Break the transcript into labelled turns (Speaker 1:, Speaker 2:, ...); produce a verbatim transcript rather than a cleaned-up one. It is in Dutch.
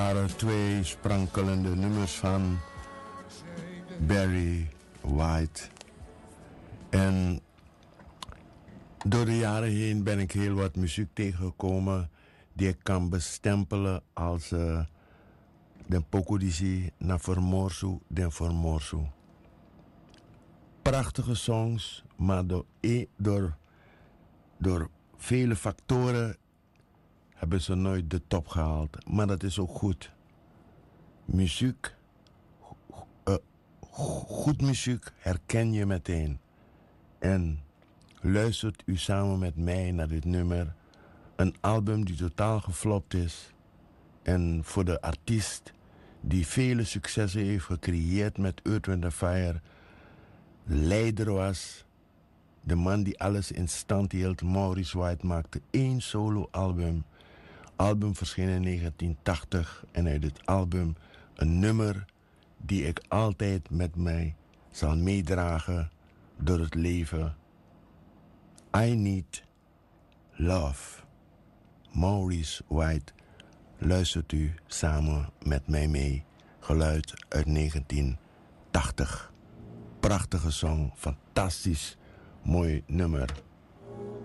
Speaker 1: waren twee sprankelende nummers van Barry White. En door de jaren heen ben ik heel wat muziek tegengekomen die ik kan bestempelen als uh, den Pokodisi na Formorsu den Formorsu. Prachtige songs, maar door, e, door, door vele factoren hebben ze nooit de top gehaald. Maar dat is ook goed. Muziek, uh, goed muziek herken je meteen. En luistert u samen met mij naar dit nummer. Een album die totaal geflopt is. En voor de artiest die vele successen heeft gecreëerd met Earth, Wind and Fire. Leider was. De man die alles in stand hield. Maurice White maakte één solo album. Album verscheen in negentien tachtig. En uit dit album een nummer die ik altijd met mij zal meedragen door het leven. I Need Love. Maurice White. Luistert u samen met mij mee. Geluid uit negentien tachtig. Prachtige song. Fantastisch mooi nummer.